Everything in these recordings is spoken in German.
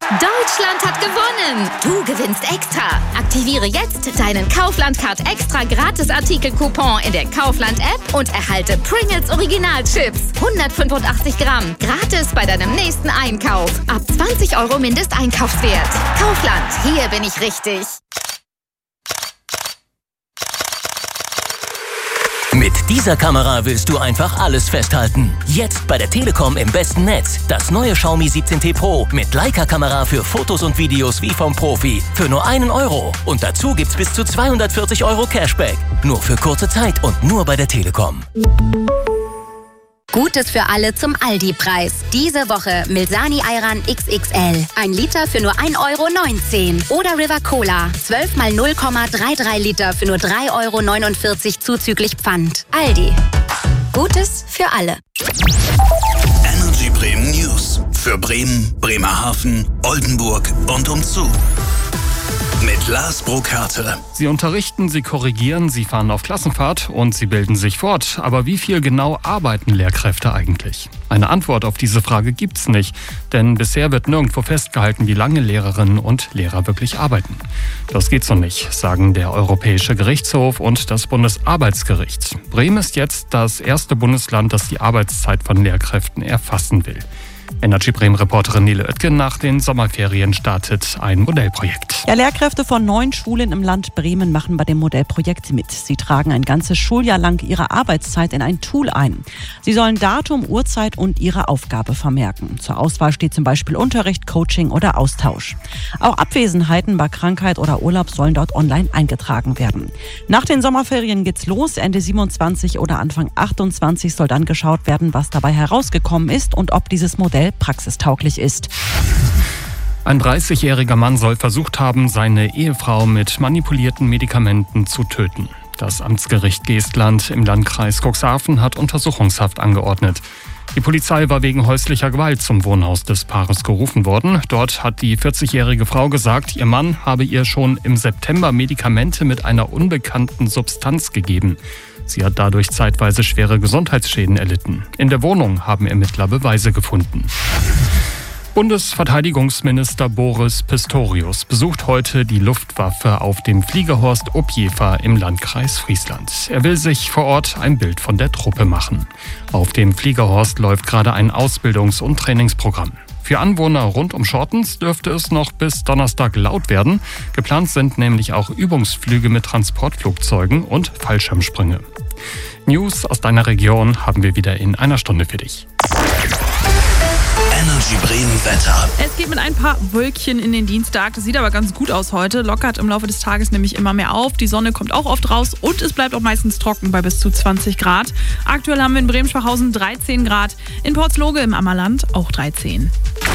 Deutschland hat gewonnen! Du gewinnst extra! Aktiviere jetzt deinen Kaufland-Card extra Gratis-Artikel-Coupon in der Kaufland-App und erhalte Pringles Original-Chips. 185 Gramm. Gratis bei deinem nächsten Einkauf. Ab 20 € Mindesteinkaufswert. Kaufland, hier bin ich richtig. Mit dieser Kamera willst du einfach alles festhalten. Jetzt bei der Telekom im besten Netz. Das neue Xiaomi 17T Pro mit Leica-Kamera für Fotos und Videos wie vom Profi. Für nur 1 €. Und dazu gibt's bis zu 240 € Cashback. Nur für kurze Zeit und nur bei der Telekom. Gutes für alle zum Aldi-Preis. Diese Woche Milsani Ayran XXL. 1 Liter für nur 1,19 € Oder River Cola. 12 mal 0,33 Liter für nur 3,49 € zuzüglich Pfand. Aldi. Gutes für alle. Energy Bremen News. Für Bremen, Bremerhaven, Oldenburg und umzu. Mit Lars Burkhardt. Sie unterrichten, sie korrigieren, sie fahren auf Klassenfahrt und sie bilden sich fort. Aber wie viel genau arbeiten Lehrkräfte eigentlich? Eine Antwort auf diese Frage gibt's nicht, denn bisher wird nirgendwo festgehalten, wie lange Lehrerinnen und Lehrer wirklich arbeiten. Das geht so nicht, sagen der Europäische Gerichtshof und das Bundesarbeitsgericht. Bremen ist jetzt das erste Bundesland, das die Arbeitszeit von Lehrkräften erfassen will. Energy Bremen-Reporterin Nele Oetgen: Nach den Sommerferien startet ein Modellprojekt. Ja, Lehrkräfte von 9 Schulen im Land Bremen machen bei dem Modellprojekt mit. Sie tragen ein ganzes Schuljahr lang ihre Arbeitszeit in ein Tool ein. Sie sollen Datum, Uhrzeit und ihre Aufgabe vermerken. Zur Auswahl steht zum Beispiel Unterricht, Coaching oder Austausch. Auch Abwesenheiten bei Krankheit oder Urlaub sollen dort online eingetragen werden. Nach den Sommerferien geht's los. Ende 27 oder Anfang 28 soll dann geschaut werden, was dabei herausgekommen ist und ob dieses Modell praxistauglich ist. Ein 30-jähriger Mann soll versucht haben, seine Ehefrau mit manipulierten Medikamenten zu töten. Das Amtsgericht Geestland im Landkreis Cuxhaven hat Untersuchungshaft angeordnet. Die Polizei war wegen häuslicher Gewalt zum Wohnhaus des Paares gerufen worden. Dort hat die 40-jährige Frau gesagt, ihr Mann habe ihr schon im September Medikamente mit einer unbekannten Substanz gegeben. Sie hat dadurch zeitweise schwere Gesundheitsschäden erlitten. In der Wohnung haben Ermittler Beweise gefunden. Bundesverteidigungsminister Boris Pistorius besucht heute die Luftwaffe auf dem Fliegerhorst Opjefa im Landkreis Friesland. Er will sich vor Ort ein Bild von der Truppe machen. Auf dem Fliegerhorst läuft gerade ein Ausbildungs- und Trainingsprogramm. Für Anwohner rund um Schortens dürfte es noch bis Donnerstag laut werden. Geplant sind nämlich auch Übungsflüge mit Transportflugzeugen und Fallschirmsprünge. News aus deiner Region haben wir wieder in einer Stunde für dich. Energy Bremen Wetter. Es geht mit ein paar Wölkchen in den Dienstag. Das sieht aber ganz gut aus heute. Lockert im Laufe des Tages nämlich immer mehr auf. Die Sonne kommt auch oft raus und es bleibt auch meistens trocken bei bis zu 20 Grad. Aktuell haben wir in Bremen-Schwachhausen 13 Grad. In Portsloge im Ammerland auch 13.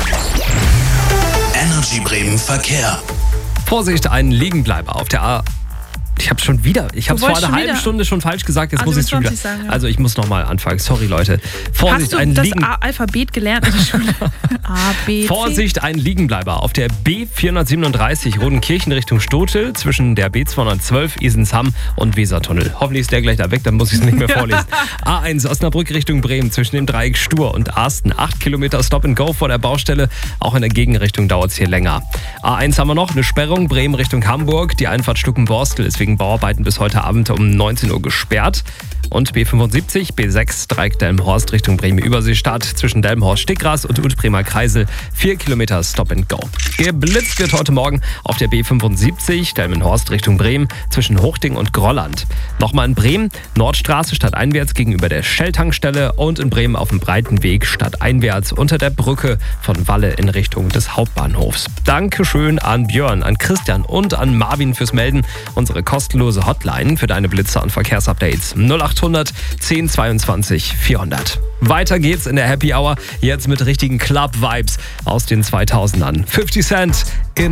Energy Bremen Verkehr. Vorsicht, ein Liegenbleiber auf der A. Ich habe es vor einer halben Stunde schon falsch gesagt, jetzt muss ich es schon wieder. Sagen, ja. Also ich muss nochmal anfangen, sorry Leute. Vorsicht, Hast du das Alphabet gelernt in der Schule? A, B, C? Vorsicht, ein Liegenbleiber auf der B437 Rodenkirchen Richtung Stotel zwischen der B212 Isensham und Wesertunnel. Hoffentlich ist der gleich da weg, dann muss ich es nicht mehr vorlesen. A1 Osnabrück Richtung Bremen zwischen dem Dreieck Stur und Arsten. 8 Kilometer Stop and Go vor der Baustelle. Auch in der Gegenrichtung dauert es hier länger. A1 haben wir noch eine Sperrung, Bremen Richtung Hamburg. Die Einfahrt Stuckenborstel ist wegen Bauarbeiten bis heute Abend um 19 Uhr gesperrt. Und B75, B6, Dreieck Delmenhorst Richtung Bremen-Überseestadt zwischen Delmenhorst-Stickgras und Utbremer Kreisel. 4 Kilometer Stop and Go. Geblitzt wird heute Morgen auf der B75, Delmenhorst Richtung Bremen zwischen Hochding und Grolland. Nochmal in Bremen, Nordstraße stadteinwärts gegenüber der Shell-Tankstelle und in Bremen auf dem breiten Weg stadteinwärts unter der Brücke von Walle in Richtung des Hauptbahnhofs. Dankeschön an Björn, an Christian und an Marvin fürs Melden. Unsere kostenlose Hotline für deine Blitzer und Verkehrsupdates 0800 10 22 400. Weiter geht's in der Happy Hour, jetzt mit richtigen Club-Vibes aus den 2000ern. 50 Cent in